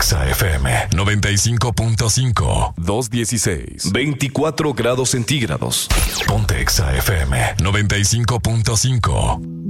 Exa FM 95.5. 216. 24 grados centígrados. Ponte Exa FM 95.5.